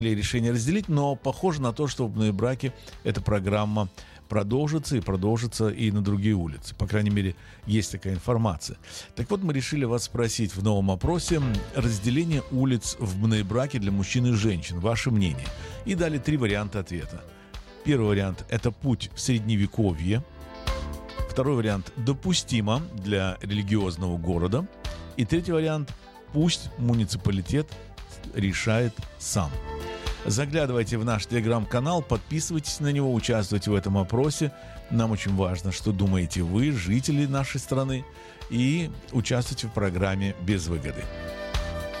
решение разделить, но похоже на то, что в браке эта программа продолжится и на другие улицы. По крайней мере, есть такая информация. Так вот, мы решили вас спросить в новом опросе разделение улиц в браке для мужчин и женщин. Ваше мнение. И дали 3 варианта ответа. Первый вариант – это путь в Средневековье. Второй вариант – допустимо для религиозного города. И третий вариант – пусть муниципалитет решает сам. Заглядывайте в наш телеграм-канал, подписывайтесь на него, участвуйте в этом опросе. Нам очень важно, что думаете вы, жители нашей страны, и участвуйте в программе «Без выгоды».